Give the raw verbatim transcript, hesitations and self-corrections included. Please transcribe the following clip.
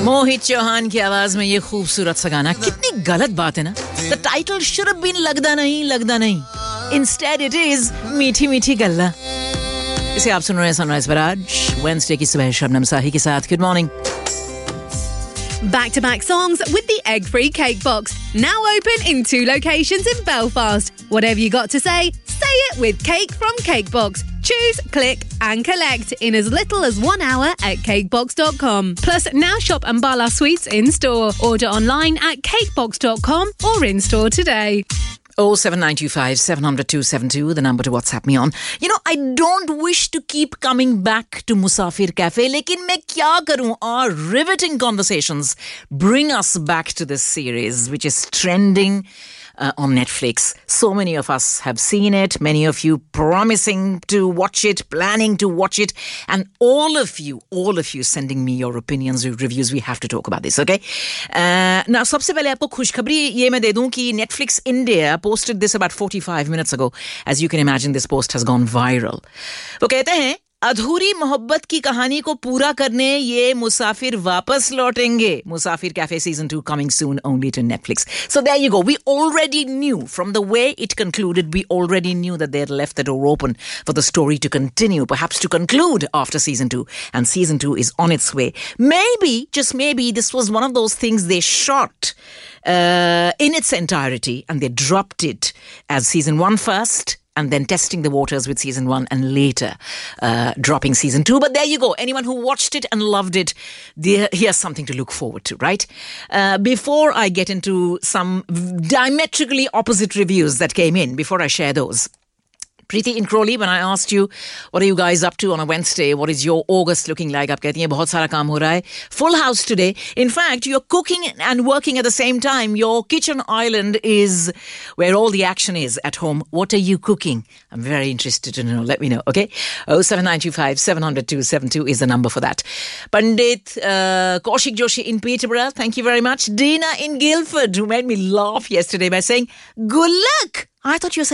मोहित चौहान की आवाज में ये खूबसूरत सा गाना, कितनी गलत बात है ना. The title should have been लगदा नहीं लगदा नहीं. Instead it is मीठी मीठी गल्ला. इसे आप सुन रहे हैं सनराइज पर आज वेडनेसडे की सुबह शबनम साही के साथ. Good morning. Back-to-back songs with the egg-free cake box. Now open in two locations in Belfast. Whatever you got to say, say it with Cake from Cakebox. Choose, click and collect in as little as one hour at cakebox dot com. Plus, now shop Ambala Sweets in-store. Order online at cakebox dot com or in-store today. oh seven nine two five seven hundred two seven two, the number to WhatsApp me on. You know, I don't wish to keep coming back to Musafir Cafe, lekin main kya karun? Our riveting conversations bring us back to this series, which is trending uh, on Netflix. So many of us have seen it, many of you promising to watch it, planning to watch it, and all of you, all of you sending me your opinions, your reviews. We have to talk about this, okay? Uh, now, सबसे पहले आपको खुशखबरी ये मैं दे दूं कि Netflix India posted this about forty-five minutes ago. As you can imagine, this post has gone viral. वो कहते हैं, अधूरी मोहब्बत की कहानी को पूरा करने ये मुसाफिर वापस लौटेंगे. Musafir Cafe season two coming soon only to Netflix. So there you go. We already knew from the way it concluded, we already knew that they had left the door open for the story to continue, perhaps to conclude after season two. And season two is on its way. Maybe, just maybe, this was one of those things they shot uh, in its entirety and they dropped it as season one first, and then testing the waters with season one and later uh, dropping season two. But there you go. Anyone who watched it and loved it, there, here's something to look forward to, right? Uh, before I get into some diametrically opposite reviews that came in, before I share those, Preeti in Crawley, when I asked you, what are you guys up to on a Wednesday? What is your August looking like? आप कहती हैं बहुत सारा काम हो रहा है. Full house today. In fact, you're cooking and working at the same time. Your kitchen island is where all the action is at home. What are you cooking? I'm very interested to know. Let me know, okay? oh seven nine two five seven hundred two seven two is the number for that. Pandit uh, Kaushik Joshi in Peterborough, thank you very much. Dina in Guildford, who made me laugh yesterday by saying, good luck. I thought you were saying